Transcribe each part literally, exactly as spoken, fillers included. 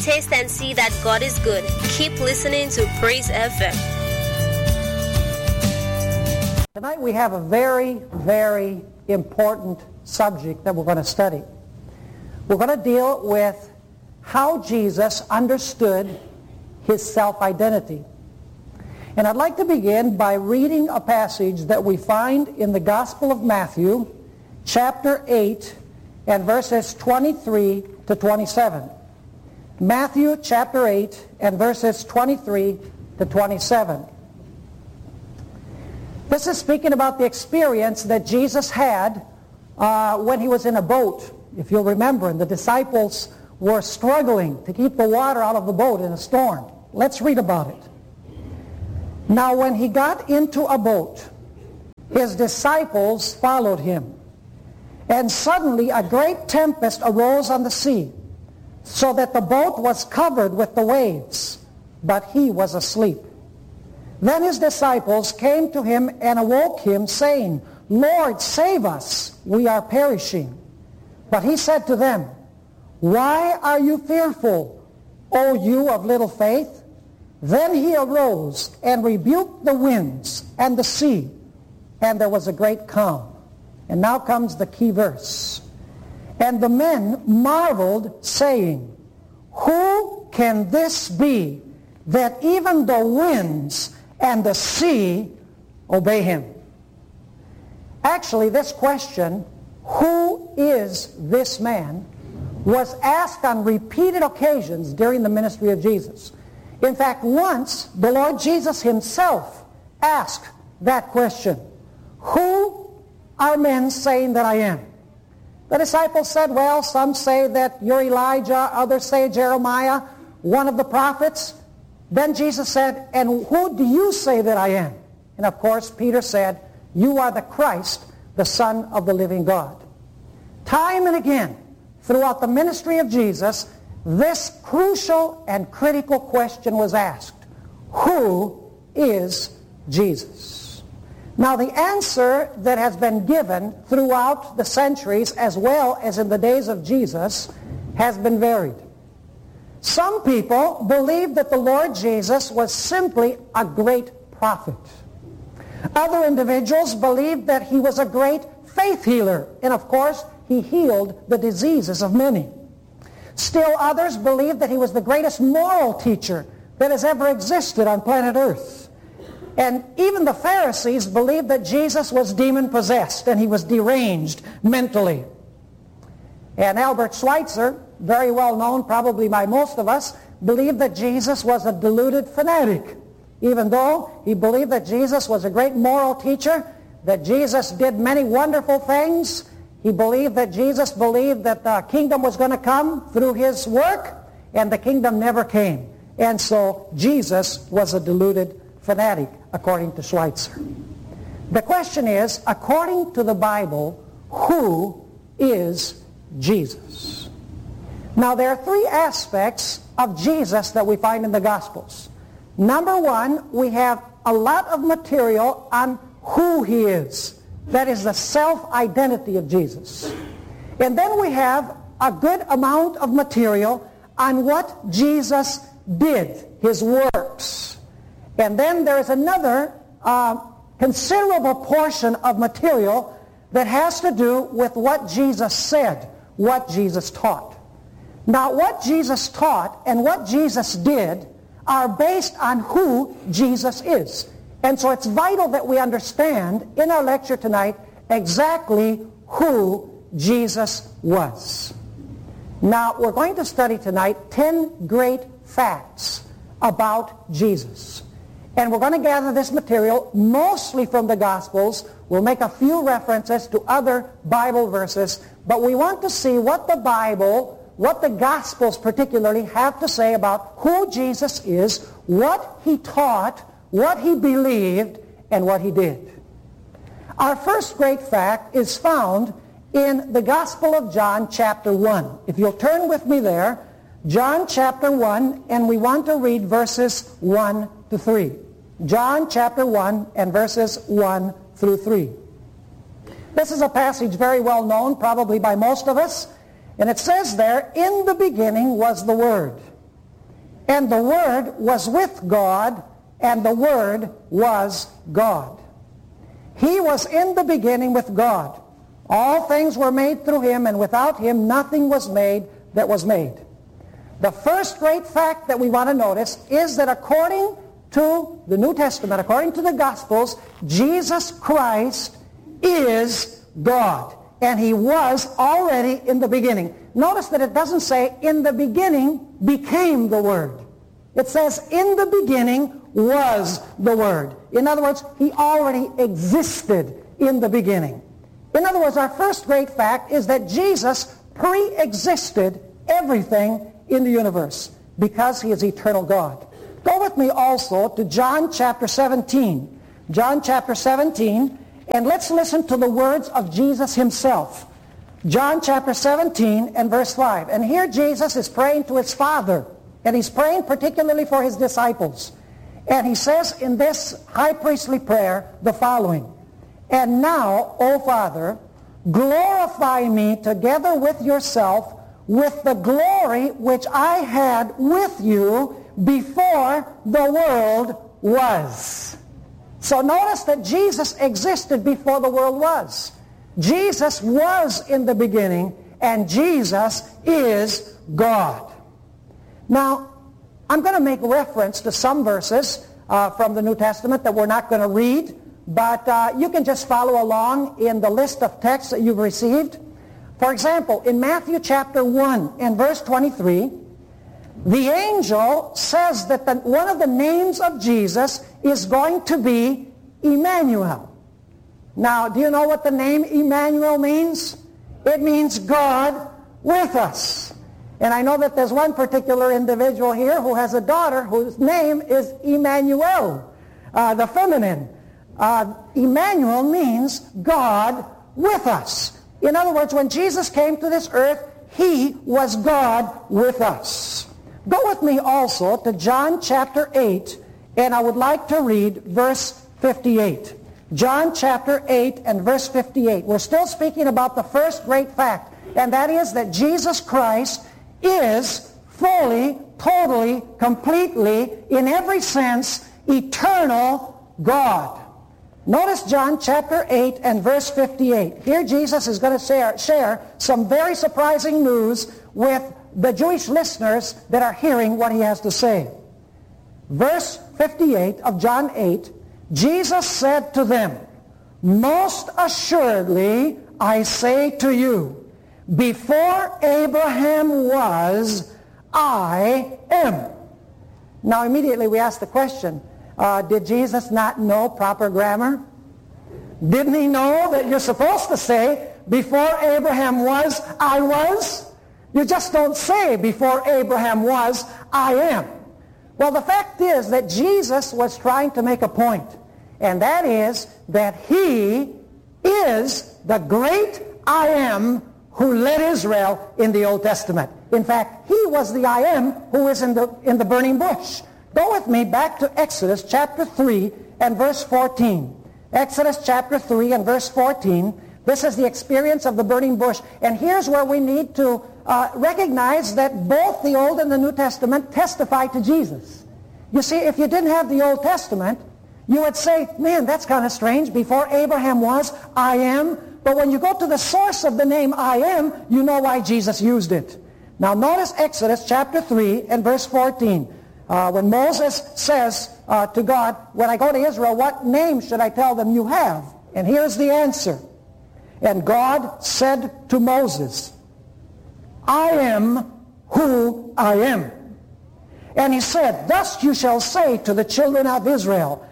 taste and see that God is good. Keep listening to Praise F M. Tonight we have a very, very important subject that we're going to study. We're going to deal with how Jesus understood his self-identity. And I'd like to begin by reading a passage that we find in the Gospel of Matthew, chapter eight, and verses twenty-three to twenty-seven. Matthew chapter eight and verses twenty-three to twenty-seven. This is speaking about the experience that Jesus had uh, when he was in a boat. If you'll remember, and the disciples were struggling to keep the water out of the boat in a storm. Let's read about it. Now when he got into a boat, his disciples followed him. And suddenly a great tempest arose on the sea, so that the boat was covered with the waves, but he was asleep. Then his disciples came to him and awoke him, saying, Lord, save us, we are perishing. But he said to them, Why are you fearful, O you of little faith? Then he arose and rebuked the winds and the sea, and there was a great calm. And now comes the key verse. And the men marveled, saying, Who can this be, that even the winds and the sea obey him? Actually, this question, who is this man, was asked on repeated occasions during the ministry of Jesus. In fact, once the Lord Jesus himself asked that question, Who are men saying that I am? The disciples said, well, some say that you're Elijah, others say Jeremiah, one of the prophets. Then Jesus said, and who do you say that I am? And of course, Peter said, you are the Christ, the Son of the living God. Time and again, throughout the ministry of Jesus, this crucial and critical question was asked. Who is Jesus? Now the answer that has been given throughout the centuries as well as in the days of Jesus has been varied. Some people believe that the Lord Jesus was simply a great prophet. Other individuals believe that he was a great faith healer, and of course he healed the diseases of many. Still others believe that he was the greatest moral teacher that has ever existed on planet Earth. And even the Pharisees believed that Jesus was demon-possessed and he was deranged mentally. And Albert Schweitzer, very well known probably by most of us, believed that Jesus was a deluded fanatic. Even though he believed that Jesus was a great moral teacher, that Jesus did many wonderful things, he believed that Jesus believed that the kingdom was going to come through his work, and the kingdom never came. And so Jesus was a deluded fanatic, according to Schweitzer. The question is, according to the Bible, who is Jesus? Now there are three aspects of Jesus that we find in the Gospels. Number one, we have a lot of material on who he is. That is the self-identity of Jesus. And then we have a good amount of material on what Jesus did, his works. And then there is another uh, considerable portion of material that has to do with what Jesus said, what Jesus taught. Now, what Jesus taught and what Jesus did are based on who Jesus is. And so it's vital that we understand in our lecture tonight exactly who Jesus was. Now, we're going to study tonight ten great facts about Jesus. And we're going to gather this material mostly from the Gospels. We'll make a few references to other Bible verses, but we want to see what the Bible, what the Gospels particularly have to say about who Jesus is, what he taught, what he believed, and what he did. Our first great fact is found in the Gospel of John chapter one. If you'll turn with me there, John chapter one, and we want to read verses one to three. John chapter one and verses one through three. This is a passage very well known, probably by most of us, and it says there, in the beginning was the Word, And the Word was with God, and the Word was God. He was in the beginning with God. All things were made through him, and without him nothing was made that was made. The first great fact that we want to notice is that according to the New Testament, according to the Gospels, Jesus Christ is God. And he was already in the beginning. Notice that it doesn't say, in the beginning became the Word. It says, in the beginning was the Word. In other words, he already existed in the beginning. In other words, our first great fact is that Jesus pre-existed everything in the universe because he is eternal God. Go with me also to John chapter seventeen. John chapter seventeen, and let's listen to the words of Jesus himself. John chapter seventeen and verse five. And here Jesus is praying to his Father, and he's praying particularly for his disciples. And he says in this high priestly prayer the following: And now, O Father, glorify me together with yourself with the glory which I had with you before the world was. So notice that Jesus existed before the world was. Jesus was in the beginning, and Jesus is God. Now, I'm going to make reference to some verses uh, from the New Testament that we're not going to read, but uh, you can just follow along in the list of texts that you've received. For example, in Matthew chapter one and verse twenty-three, the angel says that the, one of the names of Jesus is going to be Emmanuel. Now, do you know what the name Emmanuel means? It means God with us. And I know that there's one particular individual here who has a daughter whose name is Emmanuel, uh, the feminine. Uh, Emmanuel means God with us. In other words, when Jesus came to this earth, he was God with us. Go with me also to John chapter eight, and I would like to read verse fifty-eight. John chapter eight and verse fifty-eight. We're still speaking about the first great fact, and that is that Jesus Christ is fully, totally, completely, in every sense, eternal God. Notice John chapter eight and verse fifty-eight. Here Jesus is going to share, share some very surprising news with the Jewish listeners that are hearing what he has to say. Verse fifty-eight of John eight, Jesus said to them, Most assuredly I say to you, before Abraham was, I am. Now immediately we ask the question, uh, did Jesus not know proper grammar? Didn't he know that you're supposed to say, before Abraham was, I was? You just don't say, before Abraham was, I am. Well, the fact is that Jesus was trying to make a point, and that is that he is the great I am who led Israel in the Old Testament. In fact, he was the I am who is in the, in the burning bush. Go with me back to Exodus chapter three and verse fourteen. Exodus chapter three and verse fourteen. This is the experience of the burning bush. And here's where we need to uh, recognize that both the Old and the New Testament testify to Jesus. You see, if you didn't have the Old Testament, you would say, man, that's kind of strange. Before Abraham was, I am. But when you go to the source of the name I am, you know why Jesus used it. Now notice Exodus chapter three and verse fourteen. Uh, when Moses says uh, to God, when I go to Israel, what name should I tell them you have? And here's the answer. And God said to Moses, I am who I am. And he said, thus you shall say to the children of Israel,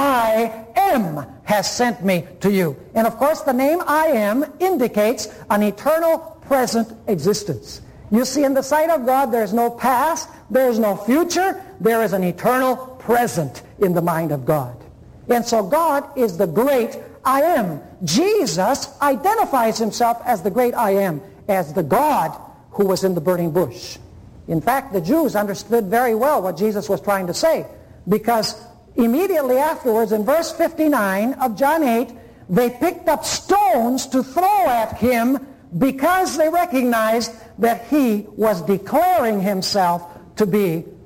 I am has sent me to you. And of course the name I am indicates an eternal present existence. You see, in the sight of God, there is no past, there is no future, there is an eternal present in the mind of God. And so God is the great I am. Jesus identifies himself as the great I am, as the God who was in the burning bush. In fact, the Jews understood very well what Jesus was trying to say, because immediately afterwards, in verse fifty-nine of John eight, they picked up stones to throw at him because they recognized that he was declaring himself to be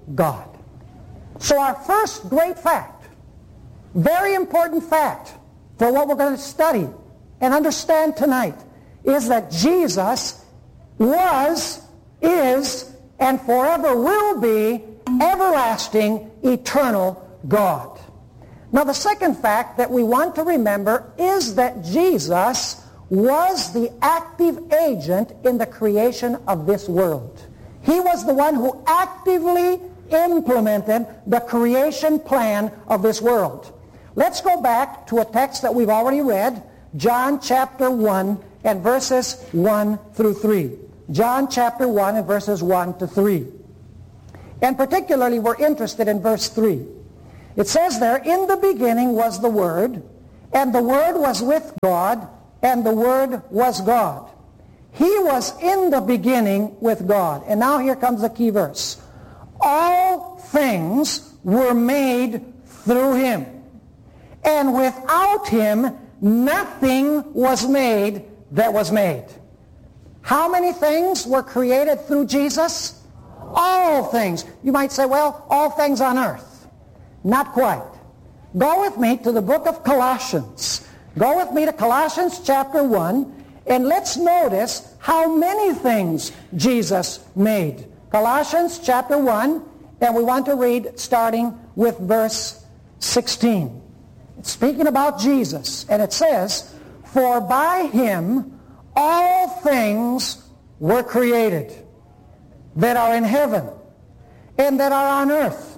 God. So our first great fact, very important fact for what we're going to study and understand tonight, is that Jesus was, is, and forever will be everlasting, eternal God. Now the second fact that we want to remember is that Jesus was the active agent in the creation of this world. He was the one who actively implemented the creation plan of this world. Let's go back to a text that we've already read, John chapter one and verses one through three. John chapter one and verses one to three. And particularly we're interested in verse three. It says there, "In the beginning was the Word, and the Word was with God, and the Word was God. He was in the beginning with God." And now here comes the key verse. "All things were made through Him, and without Him nothing was made that was made." How many things were created through Jesus? All things. You might say, well, all things on earth. Not quite. Go with me to the book of Colossians. Go with me to Colossians chapter one, and let's notice how many things Jesus made. Colossians chapter one, and we want to read starting with verse sixteen. It's speaking about Jesus, and it says, "For by Him all things were created, that are in heaven and that are on earth,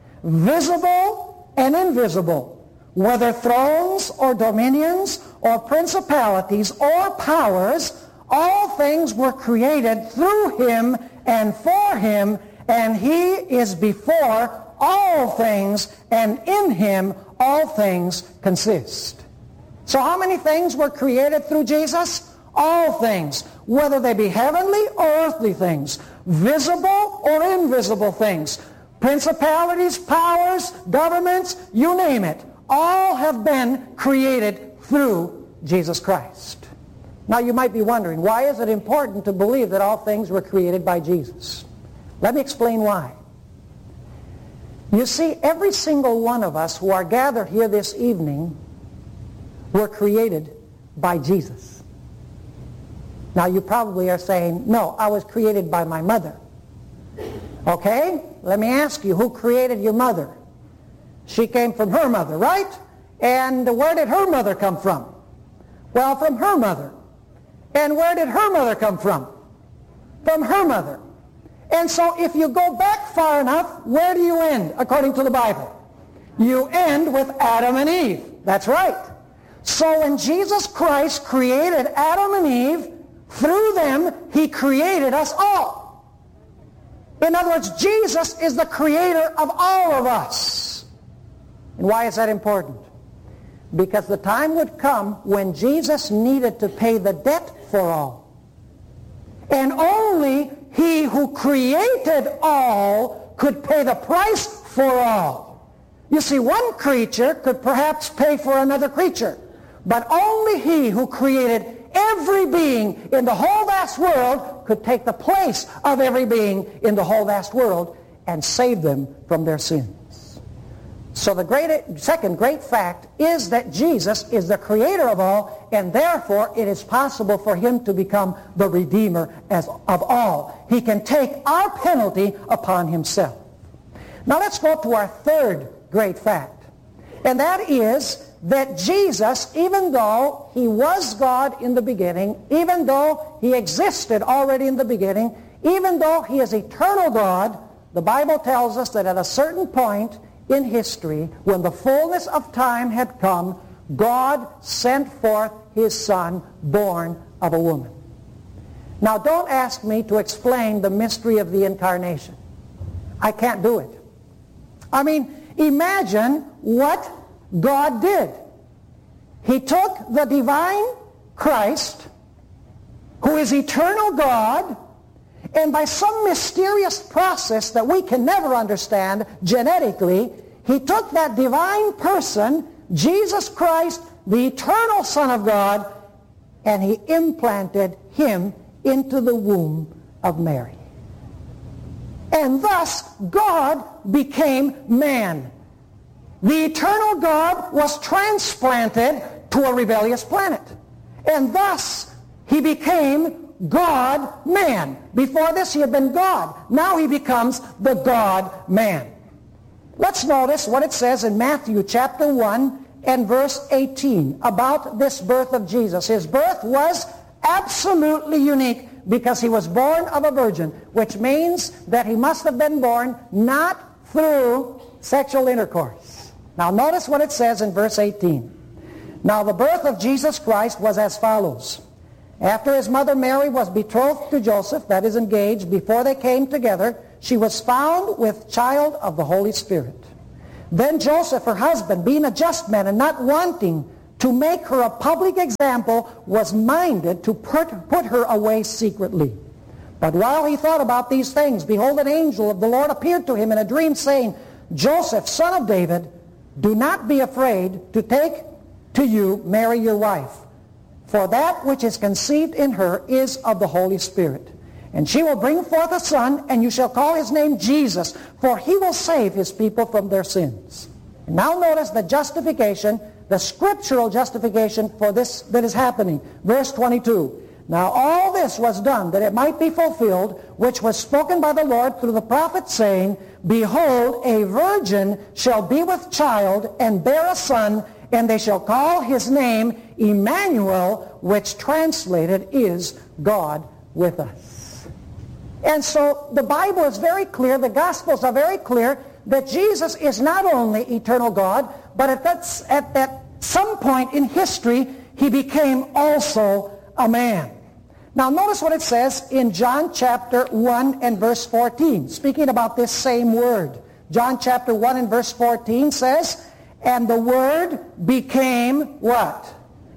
visible and invisible, whether thrones or dominions or principalities or powers, all things were created through Him and for Him, and He is before all things, and in Him all things consist." So how many things were created through Jesus? All things, whether they be heavenly or earthly things, visible or invisible things, principalities, powers, governments, you name it, all have been created through Jesus Christ. Now you might be wondering, why is it important to believe that all things were created by Jesus? Let me explain why. You see, every single one of us who are gathered here this evening were created by Jesus. Now you probably are saying, no, I was created by my mother. Okay, let me ask you, who created your mother? She came from her mother, right? And where did her mother come from? Well, from her mother. And where did her mother come from? From her mother. And so if you go back far enough, where do you end according to the Bible? You end with Adam and Eve. That's right. So when Jesus Christ created Adam and Eve, through them He created us all. In other words, Jesus is the creator of all of us. And why is that important? Because the time would come when Jesus needed to pay the debt for all. And only He who created all could pay the price for all. You see, one creature could perhaps pay for another creature, but only He who created every being in the whole vast world could take the place of every being in the whole vast world and save them from their sins. So the great, second great fact is that Jesus is the creator of all, and therefore it is possible for Him to become the Redeemer as of all. He can take our penalty upon Himself. Now let's go to our third great fact, and that is that Jesus, even though He was God in the beginning, even though He existed already in the beginning, even though He is eternal God, the Bible tells us that at a certain point in history, when the fullness of time had come, God sent forth His Son, born of a woman. Now don't ask me to explain the mystery of the incarnation. I can't do it. I mean, imagine what God did. He took the divine Christ, who is eternal God, and by some mysterious process that we can never understand genetically, He took that divine person, Jesus Christ, the eternal Son of God, and He implanted Him into the womb of Mary. And thus, God became man. The eternal God was transplanted to a rebellious planet. And thus, he became God-man. Before this, he had been God. Now he becomes the God-man. Let's notice what it says in Matthew chapter one and verse eighteen about this birth of Jesus. His birth was absolutely unique because he was born of a virgin, which means that he must have been born not through sexual intercourse. Now notice what it says in verse eighteen. Now the birth of Jesus Christ was as follows. After his mother Mary was betrothed to Joseph, that is engaged, before they came together, she was found with child of the Holy Spirit. Then Joseph, her husband, being a just man and not wanting to make her a public example, was minded to put, put her away secretly. But while he thought about these things, behold, an angel of the Lord appeared to him in a dream, saying, Joseph, son of David, do not be afraid to take to you Mary your wife, for that which is conceived in her is of the Holy Spirit. And she will bring forth a son, and you shall call his name Jesus, for he will save his people from their sins. And now notice the justification, the scriptural justification for this that is happening. Verse twenty-two. Now all this was done that it might be fulfilled, which was spoken by the Lord through the prophet, saying, Behold, a virgin shall be with child, and bear a son, and they shall call his name Emmanuel, which translated is God with us. And so the Bible is very clear, the Gospels are very clear, that Jesus is not only eternal God, but at that, at that some point in history, he became also a man. Now notice what it says in John chapter one and verse fourteen, speaking about this same word. John chapter one and verse fourteen says, And the Word became what?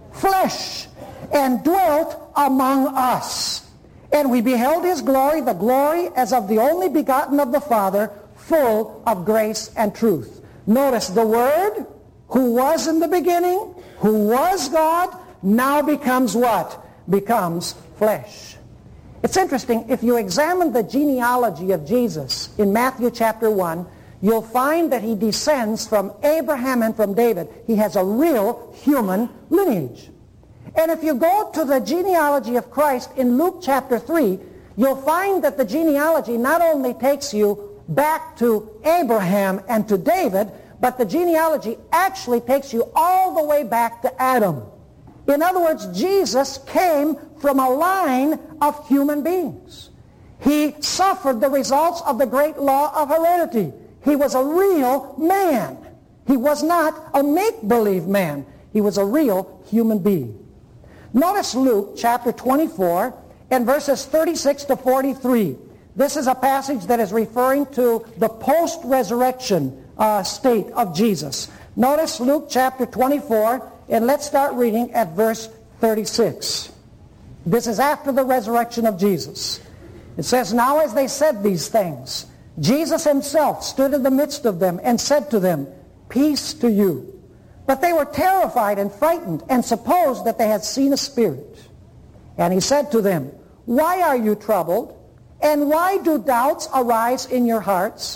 Flesh, and dwelt among us. And we beheld his glory, the glory as of the only begotten of the Father, full of grace and truth. Notice the Word, who was in the beginning, who was God, now becomes what? Becomes flesh. It's interesting, if you examine the genealogy of Jesus in Matthew chapter one, you'll find that he descends from Abraham and from David. He has a real human lineage. And if you go to the genealogy of Christ in Luke chapter three, you'll find that the genealogy not only takes you back to Abraham and to David, but the genealogy actually takes you all the way back to Adam. In other words, Jesus came from a line of human beings. He suffered the results of the great law of heredity. He was a real man. He was not a make-believe man. He was a real human being. Notice Luke chapter twenty-four and verses thirty-six to forty-three. This is a passage that is referring to the post-resurrection uh, state of Jesus. Notice Luke chapter twenty-four, and let's start reading at verse thirty-six. This is after the resurrection of Jesus. It says, Now as they said these things, Jesus himself stood in the midst of them and said to them, Peace to you. But they were terrified and frightened and supposed that they had seen a spirit. And he said to them, Why are you troubled? And why do doubts arise in your hearts?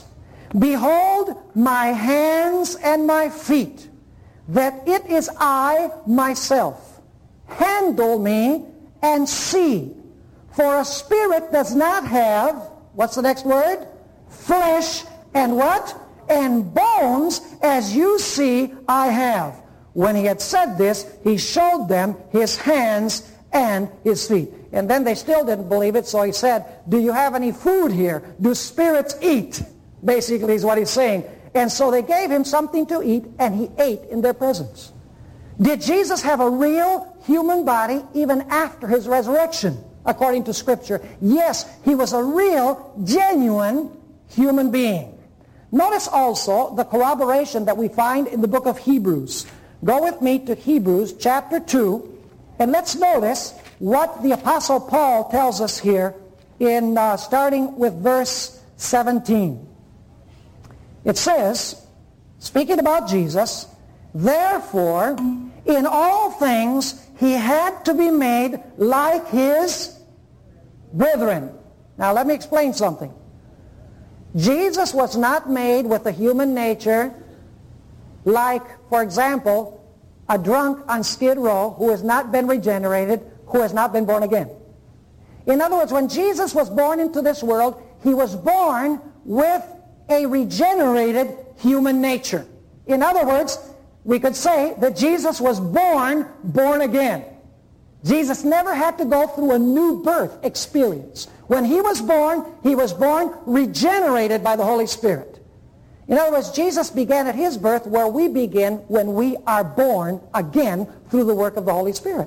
Behold my hands and my feet, that it is I myself. Handle me and see. For a spirit does not have, what's the next word? Flesh and what? And bones, as you see I have. When he had said this, he showed them his hands and his feet. And then they still didn't believe it, so he said, Do you have any food here? Do spirits eat? Basically is what he's saying. And so they gave him something to eat, and he ate in their presence. Did Jesus have a real human body even after his resurrection, according to Scripture? Yes, he was a real, genuine human being. Notice also the corroboration that we find in the book of Hebrews. Go with me to Hebrews chapter two, and let's notice what the Apostle Paul tells us here in uh, starting with verse seventeen. It says, speaking about Jesus, Therefore, in all things he had to be made like his brethren. Now let me explain something. Jesus was not made with a human nature like, for example, a drunk on Skid Row who has not been regenerated, who has not been born again. In other words, when Jesus was born into this world, he was born with a regenerated human nature. In other words, we could say that Jesus was born, born again. Jesus never had to go through a new birth experience. When he was born, he was born regenerated by the Holy Spirit. In other words, Jesus began at his birth where we begin when we are born again through the work of the Holy Spirit.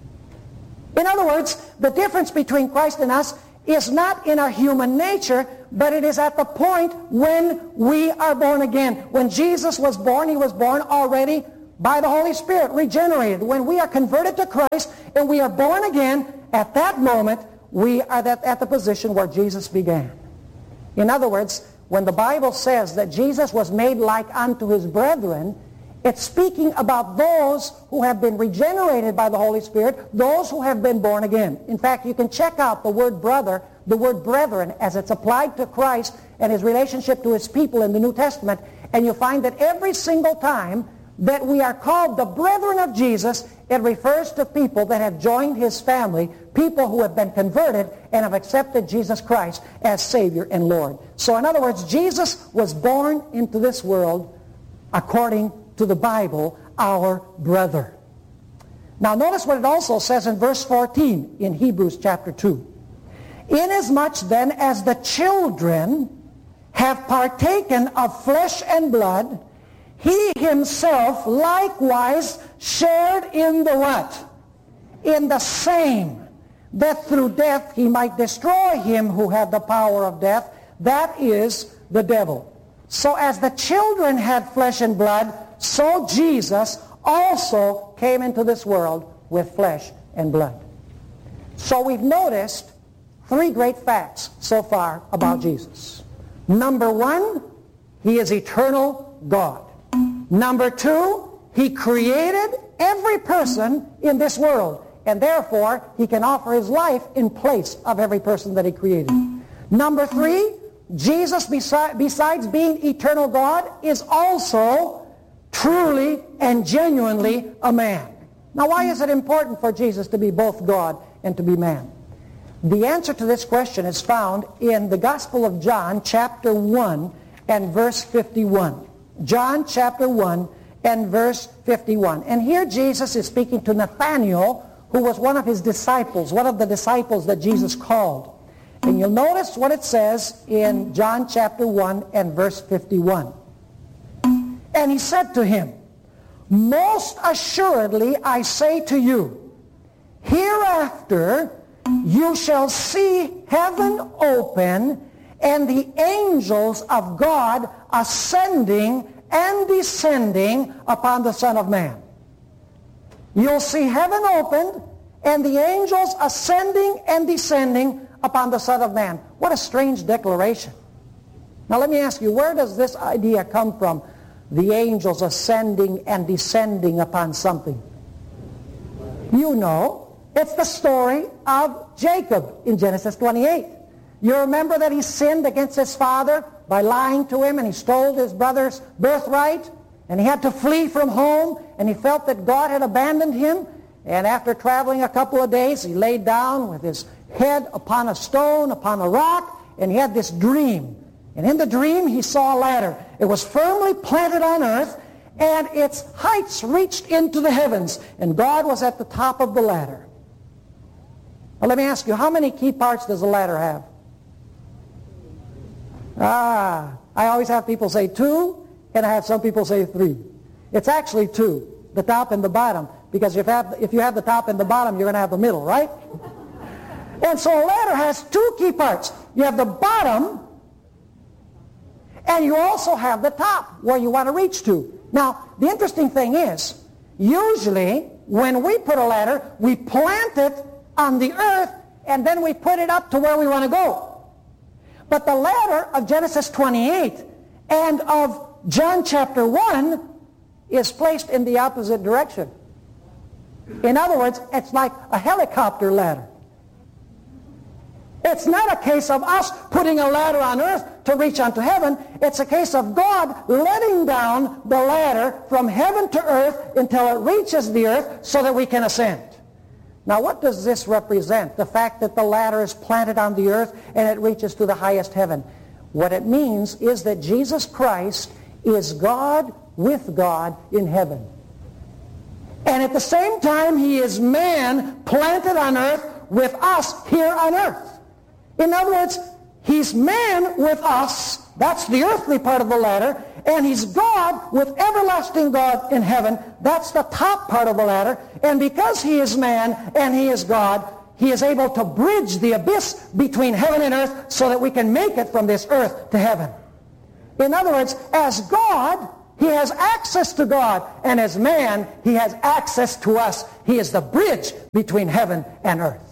In other words, the difference between Christ and us is not in our human nature, but it is at the point when we are born again. When Jesus was born, he was born already by the Holy Spirit, regenerated. When we are converted to Christ and we are born again, at that moment, we are at the position where Jesus began. In other words, when the Bible says that Jesus was made like unto his brethren, it's speaking about those who have been regenerated by the Holy Spirit, those who have been born again. In fact, you can check out the word brother, the word brethren, as it's applied to Christ and his relationship to his people in the New Testament, and you find that every single time that we are called the brethren of Jesus, it refers to people that have joined his family, people who have been converted and have accepted Jesus Christ as Savior and Lord. So in other words, Jesus was born into this world according to the Bible, our brother. Now notice what it also says in verse fourteen in Hebrews chapter two. Inasmuch then as the children have partaken of flesh and blood, he himself likewise shared in the what? In the same, that through death he might destroy him who had the power of death, that is, the devil. So as the children had flesh and blood, so Jesus also came into this world with flesh and blood. So we've noticed three great facts so far about Jesus. Number one, he is eternal God. Number two, he created every person in this world, and therefore he can offer his life in place of every person that he created. Number three, Jesus, besi- besides being eternal God, is also truly and genuinely a man. Now, why is it important for Jesus to be both God and to be man? The answer to this question is found in the Gospel of John, chapter one and verse fifty-one. John chapter one and verse fifty-one. And here Jesus is speaking to Nathanael, who was one of his disciples, one of the disciples that Jesus called. And you'll notice what it says in John chapter one and verse fifty-one. And he said to him, most assuredly I say to you, hereafter you shall see heaven open and the angels of God ascending and descending upon the Son of Man. You'll see heaven opened and the angels ascending and descending upon the Son of Man. What a strange declaration. Now let me ask you, where does this idea come from? The angels ascending and descending upon something. You know, it's the story of Jacob in Genesis twenty-eight. You remember that he sinned against his father by lying to him, and he stole his brother's birthright, and he had to flee from home, and he felt that God had abandoned him, and after traveling a couple of days, he laid down with his head upon a stone, upon a rock, and he had this dream. And in the dream, he saw a ladder. It was firmly planted on earth, and its heights reached into the heavens, and God was at the top of the ladder. Now, let me ask you, how many key parts does a ladder have? Ah, I always have people say two, and I have some people say three. It's actually two, the top and the bottom, because if you have, if you have the top and the bottom, you're going to have the middle, right? And so a ladder has two key parts. You have the bottom, and you also have the top where you want to reach to. Now, the interesting thing is, usually when we put a ladder, we plant it on the earth and then we put it up to where we want to go. But the ladder of Genesis twenty-eight and of John chapter one is placed in the opposite direction. In other words, it's like a helicopter ladder. It's not a case of us putting a ladder on earth to to reach unto heaven. It's a case of God letting down the ladder from heaven to earth until it reaches the earth so that we can ascend. Now, what does this represent? The fact that the ladder is planted on the earth and it reaches to the highest heaven. What it means is that Jesus Christ is God with God in heaven. And at the same time, he is man planted on earth with us here on earth. In other words, he's man with us, that's the earthly part of the ladder, and he's God with everlasting God in heaven, that's the top part of the ladder. And because he is man and he is God, he is able to bridge the abyss between heaven and earth so that we can make it from this earth to heaven. In other words, as God, he has access to God, and as man, he has access to us. He is the bridge between heaven and earth.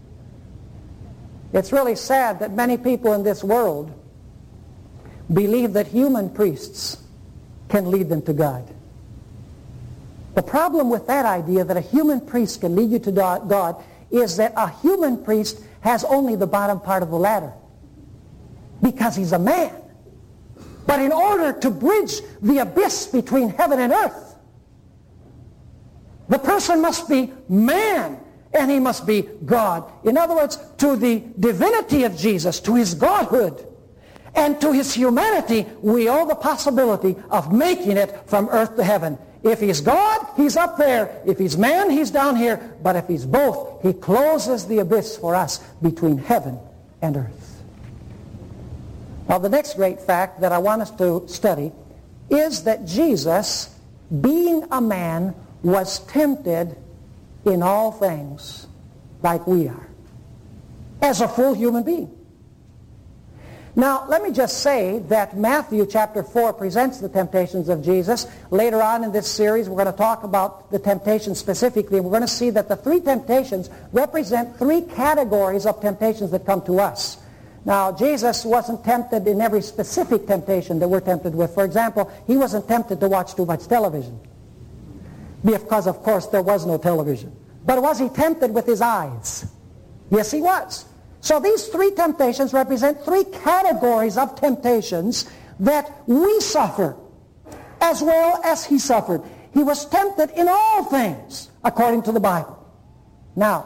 It's really sad that many people in this world believe that human priests can lead them to God. The problem with that idea that a human priest can lead you to God is that a human priest has only the bottom part of the ladder because he's a man. But in order to bridge the abyss between heaven and earth, the person must be man and he must be God. In other words, to the divinity of Jesus, to his godhood, and to his humanity, we owe the possibility of making it from earth to heaven. If he's God, he's up there. If he's man, he's down here. But if he's both, he closes the abyss for us between heaven and earth. Now, the next great fact that I want us to study is that Jesus, being a man, was tempted in all things like we are, as a full human being. Now, let me just say that Matthew chapter four presents the temptations of Jesus. Later on in this series, we're going to talk about the temptations specifically, and we're going to see that the three temptations represent three categories of temptations that come to us. Now, Jesus wasn't tempted in every specific temptation that we're tempted with. For example, he wasn't tempted to watch too much television, because, of course, there was no television. But was he tempted with his eyes? Yes, he was. So these three temptations represent three categories of temptations that we suffer, as well as he suffered. He was tempted in all things, according to the Bible. Now,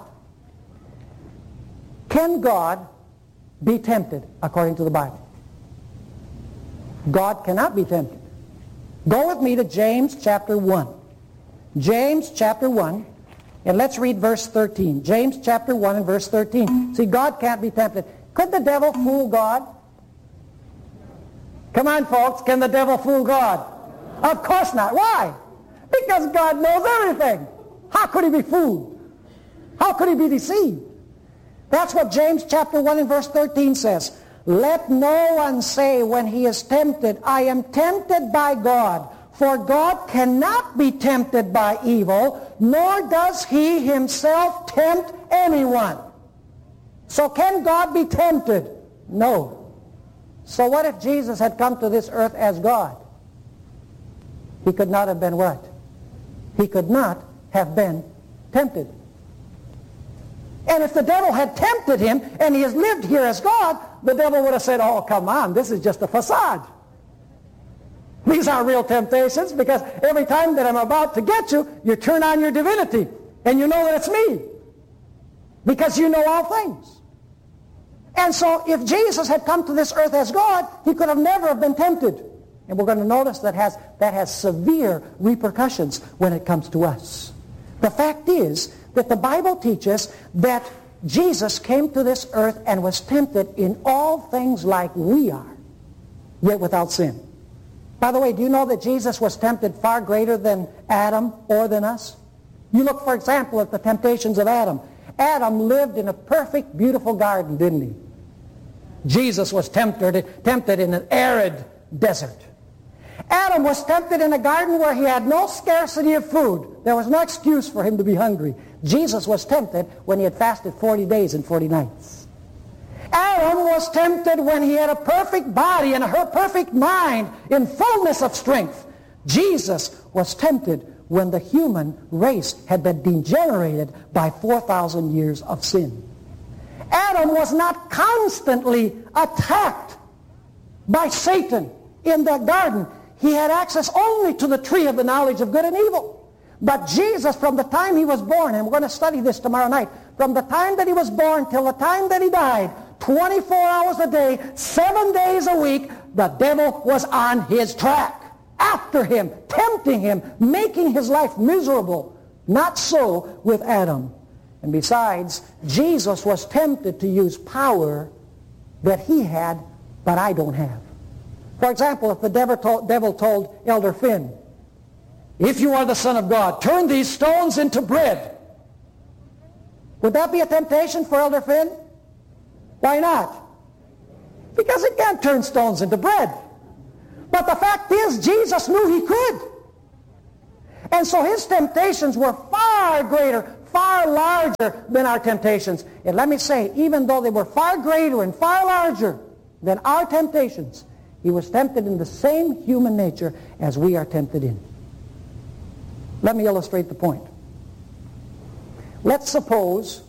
can God be tempted according to the Bible? God cannot be tempted. Go with me to James chapter one. James chapter one, and let's read verse thirteen. James chapter one and verse thirteen. See, God can't be tempted. Could the devil fool God? Come on, folks, can the devil fool God? Of course not. Why? Because God knows everything. How could he be fooled? How could he be deceived? That's what James chapter one and verse thirteen says. Let no one say when he is tempted, I am tempted by God. For God cannot be tempted by evil, nor does he himself tempt anyone. So can God be tempted? No. So what if Jesus had come to this earth as God? He could not have been what? He could not have been tempted. And if the devil had tempted him and he has lived here as God, the devil would have said, oh, come on, this is just a facade. These aren't real temptations, because every time that I'm about to get you, you turn on your divinity and you know that it's me, because you know all things. And so if Jesus had come to this earth as God, he could have never have been tempted. And we're going to notice that has, that has severe repercussions when it comes to us. The fact is that the Bible teaches that Jesus came to this earth and was tempted in all things like we are, yet without sin. By the way, do you know that Jesus was tempted far greater than Adam or than us? You look, for example, at the temptations of Adam. Adam lived in a perfect, beautiful garden, didn't he? Jesus was tempted, tempted in an arid desert. Adam was tempted in a garden where he had no scarcity of food. There was no excuse for him to be hungry. Jesus was tempted when he had fasted forty days and forty nights. Adam was tempted when he had a perfect body and a perfect mind in fullness of strength. Jesus was tempted when the human race had been degenerated by four thousand years of sin. Adam was not constantly attacked by Satan in the garden. He had access only to the tree of the knowledge of good and evil. But Jesus, from the time he was born, and we're going to study this tomorrow night, from the time that he was born till the time that he died, twenty-four hours a day, seven days a week, the devil was on his track, after him, tempting him, making his life miserable. Not so with Adam. And besides, Jesus was tempted to use power that he had, but I don't have. For example, if the devil told, devil told Elder Finn, if you are the Son of God, turn these stones into bread. Would that be a temptation for Elder Finn? Why not? Because he can't turn stones into bread. But the fact is, Jesus knew he could. And so his temptations were far greater, far larger than our temptations. And let me say, even though they were far greater and far larger than our temptations, he was tempted in the same human nature as we are tempted in. Let me illustrate the point. Let's suppose,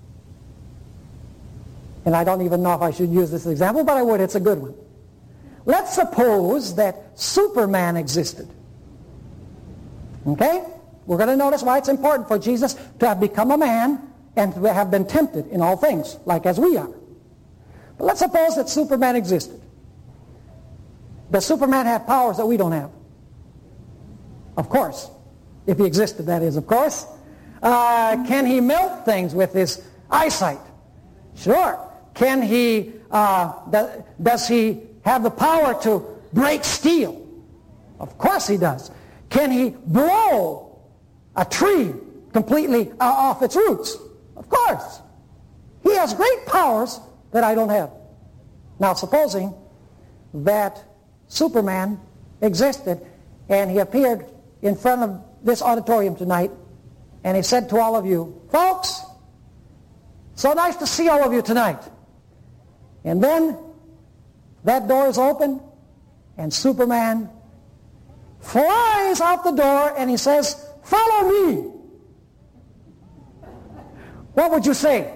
and I don't even know if I should use this example, but I would, it's a good one. Let's suppose that Superman existed. Okay? We're going to notice why it's important for Jesus to have become a man and to have been tempted in all things, like as we are. But let's suppose that Superman existed. Does Superman have powers that we don't have? Of course. If he existed, that is, of course. Uh, can he melt things with his eyesight? Sure. Can he, uh, do, does he have the power to break steel? Of course he does. Can he blow a tree completely uh, off its roots? Of course. He has great powers that I don't have. Now, supposing that Superman existed and he appeared in front of this auditorium tonight and he said to all of you, folks, so nice to see all of you tonight. And then that door is open and Superman flies out the door and he says, follow me. What would you say?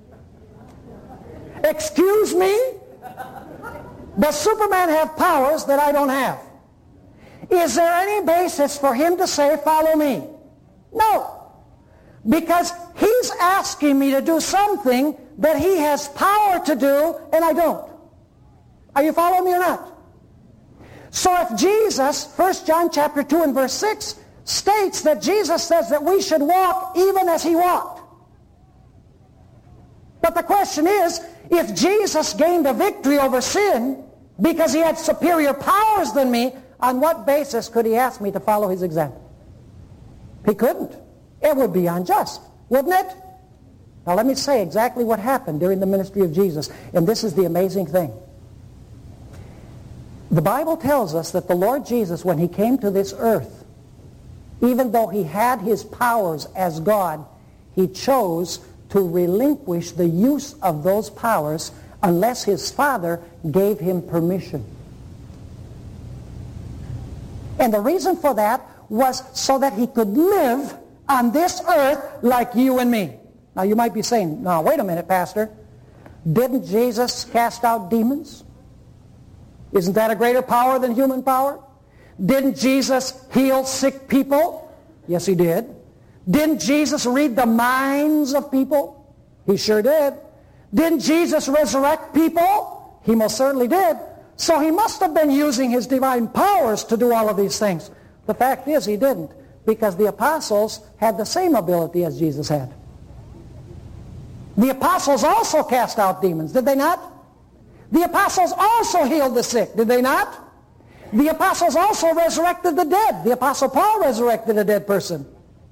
Excuse me? Does Superman have powers that I don't have? Is there any basis for him to say, follow me? No. Because he's asking me to do something that he has power to do and I don't. Are you following me or not? So if Jesus, First John chapter two and verse six, states that Jesus says that we should walk even as he walked. But the question is, if Jesus gained a victory over sin because he had superior powers than me, on what basis could he ask me to follow his example? He couldn't. It would be unjust, wouldn't it? Now let me say exactly what happened during the ministry of Jesus, and this is the amazing thing. The Bible tells us that the Lord Jesus, when he came to this earth, even though he had his powers as God, he chose to relinquish the use of those powers unless his Father gave him permission. And the reason for that was so that he could live on this earth like you and me. Now you might be saying, no, wait a minute, Pastor. Didn't Jesus cast out demons? Isn't that a greater power than human power? Didn't Jesus heal sick people? Yes, he did. Didn't Jesus read the minds of people? He sure did. Didn't Jesus resurrect people? He most certainly did. So he must have been using his divine powers to do all of these things. The fact is he didn't, because the apostles had the same ability as Jesus had. The apostles also cast out demons, did they not? The apostles also healed the sick, did they not? The apostles also resurrected the dead. The apostle Paul resurrected a dead person.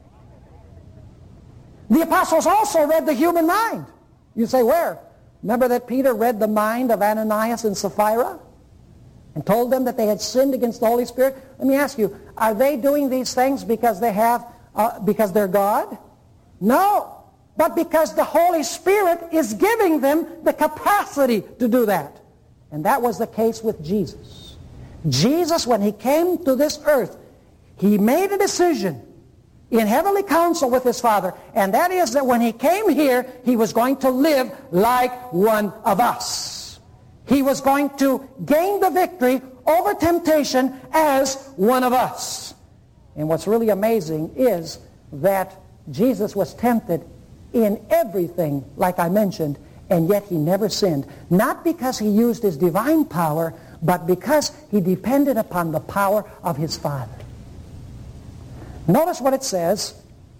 The apostles also read the human mind. You say, where? Remember that Peter read the mind of Ananias and Sapphira and told them that they had sinned against the Holy Spirit? Let me ask you, are they doing these things because they have, uh, because they're God? No. But because the Holy Spirit is giving them the capacity to do that. And that was the case with Jesus. Jesus, when he came to this earth, he made a decision in heavenly counsel with his Father, and that is that when he came here, he was going to live like one of us. He was going to gain the victory over temptation as one of us. And what's really amazing is that Jesus was tempted in everything, like I mentioned, and yet he never sinned. Not because he used his divine power, but because he depended upon the power of his Father. Notice what it says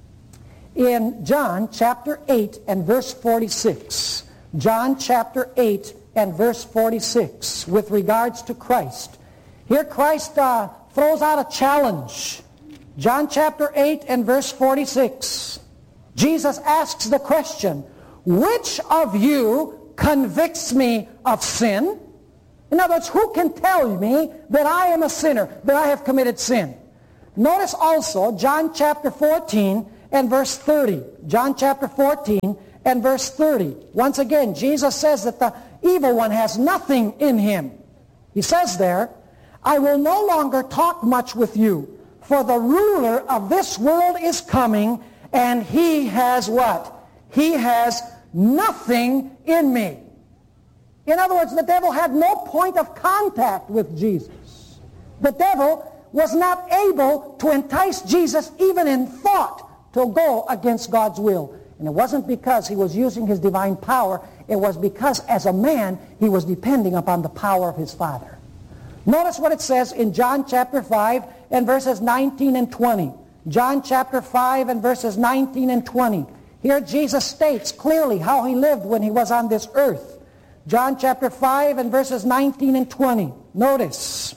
in John chapter eight and verse forty-six. John chapter eight and verse forty-six with regards to Christ. Here Christ uh, throws out a challenge. John chapter eight and verse forty-six. Jesus asks the question, which of you convicts me of sin? In other words, who can tell me that I am a sinner, that I have committed sin? Notice also John chapter fourteen and verse thirty. John chapter fourteen and verse thirty. Once again, Jesus says that the evil one has nothing in him. He says there, I will no longer talk much with you, for the ruler of this world is coming, and he has what? He has nothing in me. In other words, the devil had no point of contact with Jesus. The devil was not able to entice Jesus even in thought to go against God's will. And it wasn't because he was using his divine power. It was because as a man, he was depending upon the power of his Father. Notice what it says in John chapter five and verses nineteen and twenty. John chapter five and verses nineteen and twenty. Here Jesus states clearly how he lived when he was on this earth. John chapter five and verses nineteen and twenty. Notice.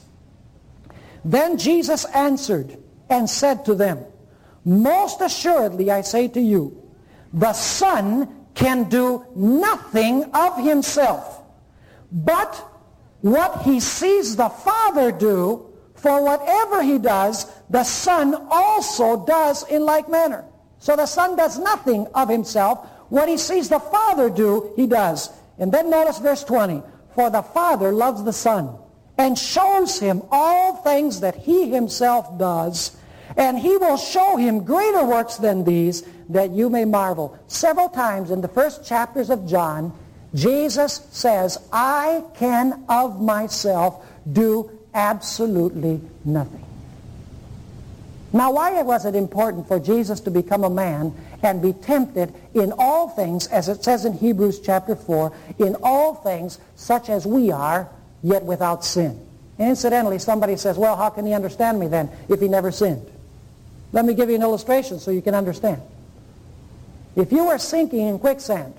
Then Jesus answered and said to them, most assuredly I say to you, the Son can do nothing of himself, but what he sees the Father do, for whatever he does, the Son also does in like manner. So the Son does nothing of himself. What he sees the Father do, he does. And then notice verse twenty. For the Father loves the Son and shows him all things that he himself does, and he will show him greater works than these, that you may marvel. Several times in the first chapters of John, Jesus says, I can of myself do absolutely nothing. Now, why was it important for Jesus to become a man and be tempted in all things, as it says in Hebrews chapter four, in all things such as we are, yet without sin? And incidentally, somebody says, well, how can he understand me then if he never sinned? Let me give you an illustration so you can understand. If you were sinking in quicksand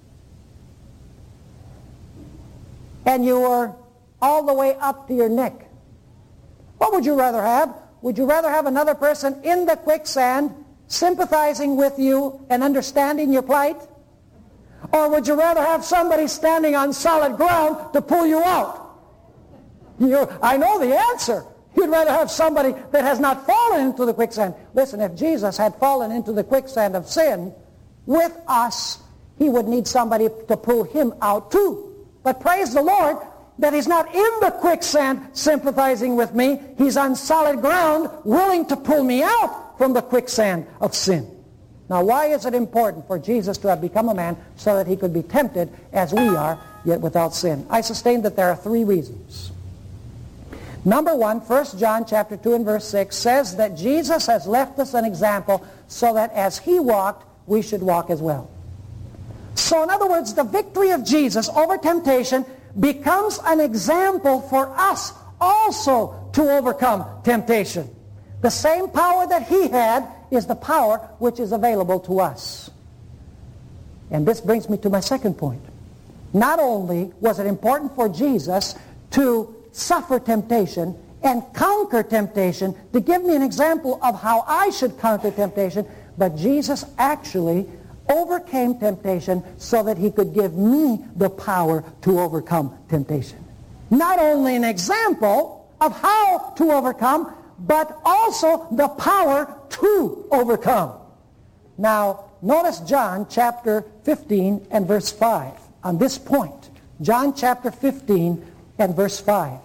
and you were all the way up to your neck, what would you rather have? Would you rather have another person in the quicksand sympathizing with you and understanding your plight? Or would you rather have somebody standing on solid ground to pull you out? You, I know the answer. You'd rather have somebody that has not fallen into the quicksand. Listen, if Jesus had fallen into the quicksand of sin with us, he would need somebody to pull him out too. But praise the Lord that he's not in the quicksand sympathizing with me. He's on solid ground willing to pull me out from the quicksand of sin. Now, why is it important for Jesus to have become a man so that he could be tempted as we are, yet without sin? I sustain that there are three reasons. Number one, First John chapter two and verse six says that Jesus has left us an example so that as he walked, we should walk as well. So in other words, the victory of Jesus over temptation becomes an example for us also to overcome temptation. The same power that he had is the power which is available to us. And this brings me to my second point. Not only was it important for Jesus to suffer temptation and conquer temptation, to give me an example of how I should conquer temptation, but Jesus actually overcame temptation so that he could give me the power to overcome temptation. Not only an example of how to overcome, but also the power to overcome. Now, notice John chapter fifteen and verse five. On this point, John chapter fifteen and verse five.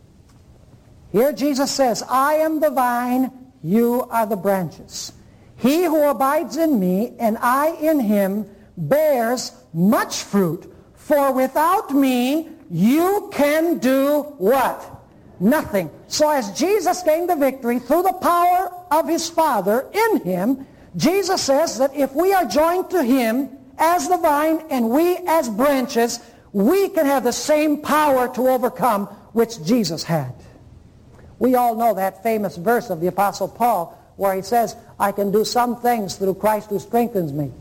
Here Jesus says, I am the vine, you are the branches. He who abides in me and I in him bears much fruit, for without me you can do what? Nothing. So as Jesus gained the victory through the power of his Father in him, Jesus says that if we are joined to him as the vine and we as branches, we can have the same power to overcome which Jesus had. We all know that famous verse of the Apostle Paul where he says, I can do some things through Christ who strengthens me.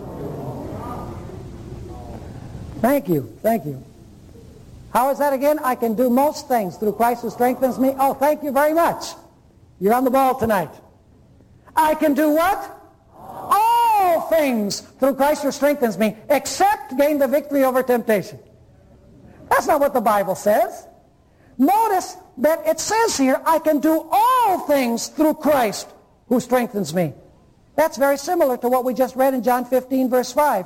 Thank you, thank you. How is that again? I can do most things through Christ who strengthens me. Oh, thank you very much. You're on the ball tonight. I can do what? All things through Christ who strengthens me, except gain the victory over temptation. That's not what the Bible says. Notice that it says here, I can do all things through Christ who strengthens me. That's very similar to what we just read in John fifteen, verse five.